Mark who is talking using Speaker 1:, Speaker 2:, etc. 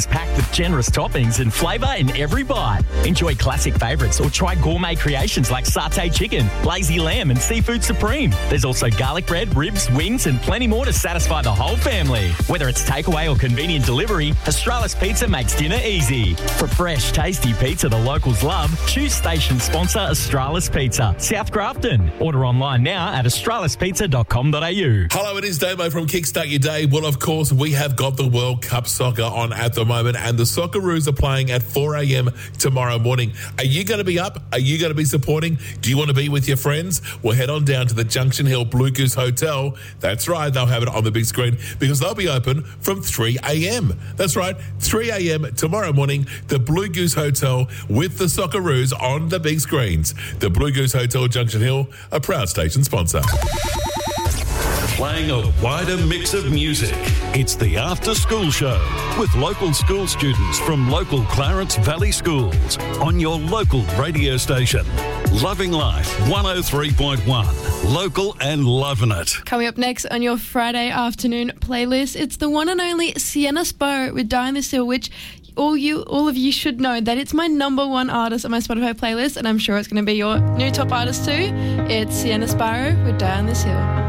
Speaker 1: pizzas packed with generous toppings and flavour in every bite. Enjoy classic favourites or try gourmet creations like satay chicken, lazy lamb and seafood supreme. There's also garlic bread, ribs, wings and plenty more to satisfy the whole family. Whether it's takeaway or convenient delivery, Australis Pizza makes dinner easy. For fresh, tasty pizza the locals love, choose station sponsor Australis Pizza, South Grafton. Order online now at australispizza.com.au.
Speaker 2: Hello, it is Damo from Kickstart Your Day. Well, of course, we have got the World Cup soccer on at the moment, and the Socceroos are playing at 4 a.m. tomorrow morning. Are you going to be up? Are you going to be supporting? Do you want to be with your friends? Well, head on down to the Junction Hill Blue Goose Hotel. That's right, they'll have it on the big screen because they'll be open from 3 a.m. That's right, 3 a.m. tomorrow morning, the Blue Goose Hotel with the Socceroos on the big screens. The Blue Goose Hotel Junction Hill, a proud station sponsor.
Speaker 3: Playing a wider mix of music. It's the After School Show with local school students from local Clarence Valley schools on your local radio station. Loving Life 103.1. Local and loving it.
Speaker 4: Coming up next on your Friday afternoon playlist, it's the one and only Sienna Sparrow with Die in the Seal, which all of you should know that it's my number one artist on my Spotify playlist, and I'm sure it's going to be your new top artist too. It's Sienna Sparrow with Die in the Seal.